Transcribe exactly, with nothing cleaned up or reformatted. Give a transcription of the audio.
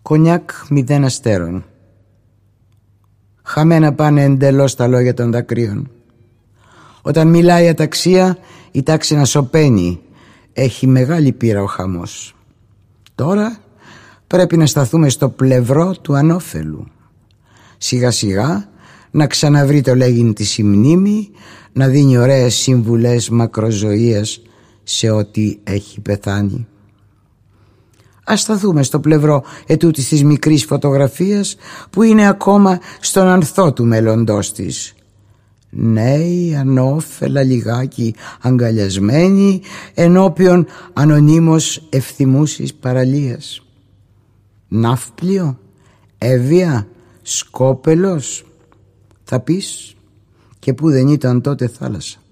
Κονιάκ μηδέν αστέρων. Χαμένα πάνε εντελώς τα λόγια των δακρύων. Όταν μιλάει αταξία, η τάξη να σωπαίνει. Έχει μεγάλη πείρα ο χαμός. Τώρα πρέπει να σταθούμε στο πλευρό του ανώφελου. Σιγά σιγά να ξαναβρει το λέγειν της η μνήμη, να δίνει ωραίες σύμβουλες μακροζωίας σε ό,τι έχει πεθάνει. Ας σταθούμε στο πλευρό ετούτης της μικρής φωτογραφίας που είναι ακόμα στον ανθό του μέλλοντός της. Νέοι, ανώφελα, λιγάκι αγκαλιασμένοι ενώπιον ανωνύμως ευθυμούσης παραλίας. Ναύπλιο, Εύβοια, Σκόπελος. Θα πεις, και που δεν ήταν τότε θάλασσα.